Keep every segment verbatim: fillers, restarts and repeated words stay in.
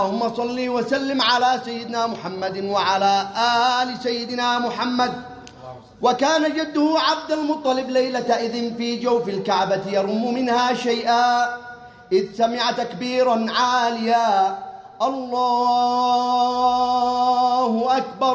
اللهم صل وسلم على سيدنا محمد وعلى آل سيدنا محمد. وكان جده عبد المطلب ليلة إذ في جوف الكعبة يرم منها شيئا إذ سمع تكبيرا عاليا: الله أكبر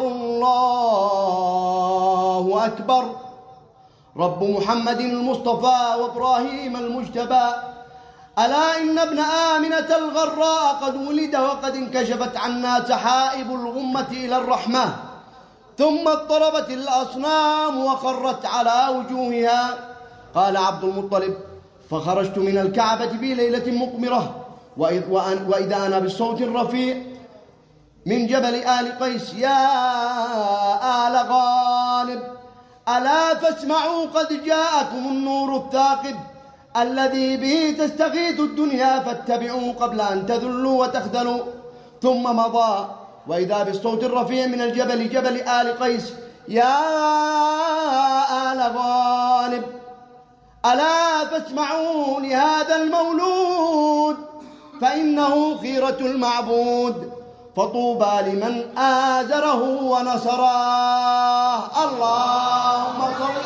الله أكبر. رب محمد المصطفى وإبراهيم المجتبى، ألا إن ابن آمنة الغراء قد ولد وقد انكشفت عنا سحائب الغمة إلى الرحمة، ثم اضطربت الأصنام وخرت على وجوهها. قال عبد المطلب: فخرجت من الكعبة في ليلة مقمرة وإذا أنا بالصوت الرفيع من جبل آل قيس: يا آل غالب ألا فاسمعوا قد جاءكم النور الثاقب الذي به تستغيث الدنيا فاتبعوا قبل أن تذلوا وتخذلوا. ثم مضى وإذا بالصوت الرفيع من الجبل جبل آل قيس: يا آل غالب ألا فاسمعوا لهذا المولود فإنه خيرة المعبود، فطوبى لمن آزره ونصره. اللهم صل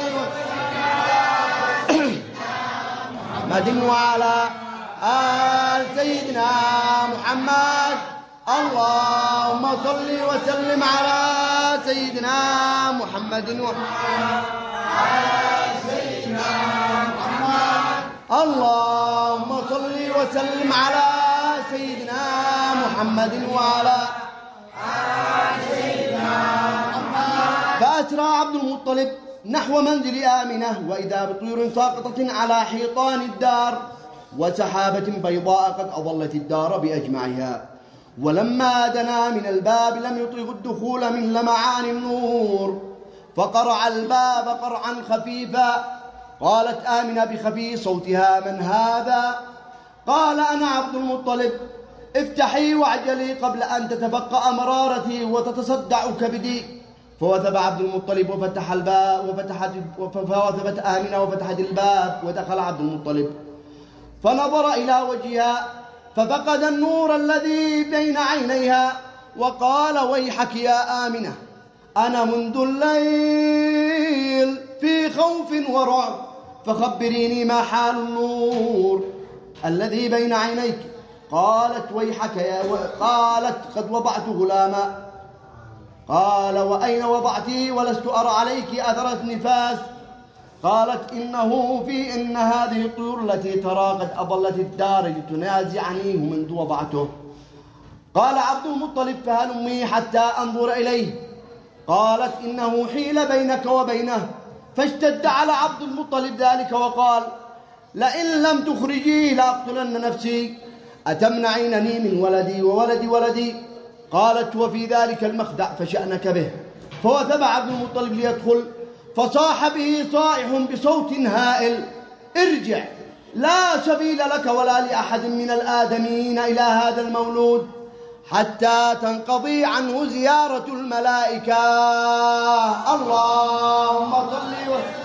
محمد وعلى آل سيدنا محمد. اللهم صل وسلم على سيدنا محمد وعلى آل سيدنا محمد. اللهم صل وسلم على سيدنا محمد وعلى آل سيدنا محمد. فأسرى عبد المطلب نحو منزل آمنة وإذا بطير ساقطة على حيطان الدار وسحابة بيضاء قد أظلت الدار بأجمعها. ولما دنا من الباب لم يطيق الدخول من لمعان النور، فقرع الباب قرعا خفيفا. قالت آمنة بخفي صوتها: من هذا؟ قال: أنا عبد المطلب، افتحي واعجلي قبل أن تتفقأ مرارتي وتتصدع كبدي. فوثب عبد المطلب وفتح الباب وفتحت فوثبت آمنة وفتحت الباب ودخل عبد المطلب، فنظر إلى وجهها ففقد النور الذي بين عينيها، وقال: ويحك يا آمنة، أنا منذ الليل في خوف ورعب، فخبريني ما حال النور الذي بين عينيك. قالت: ويحك يا و... قالت: قد وضعت غلاما. قال: وأين وضعتي ولست أرى عليك أثر النفاس؟ قالت: إنه في إن هذه الطيور التي ترى قد أضلت الدار تنازعنيه منذ وضعته. قال عبد المطلب: فهلمي حتى أنظر إليه. قالت: إنه حيل بينك وبينه. فاشتد على عبد المطلب ذلك وقال: لئن لم تخرجيه لأقتلن نفسي، أتمنعينني من ولدي وولد ولدي؟ قالت: وفي ذلك المخدع فشأنك به. فوثب عبد المطلب ليدخل، فصاح به صائح بصوت هائل: ارجع، لا سبيل لك ولا لأحد من الآدميين إلى هذا المولود حتى تنقضي عنه زيارة الملائكة. اللهم صل وسلم